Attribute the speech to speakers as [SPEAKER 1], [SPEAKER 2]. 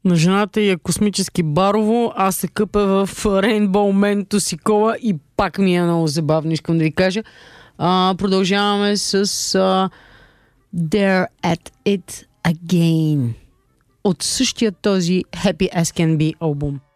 [SPEAKER 1] На жената е космически барово, аз се къпя в Rainbow Man to си кола и пак ми е много забавно, искам да ви кажа. Продължаваме с They're at It Again от същия този Happy As Can Be албум.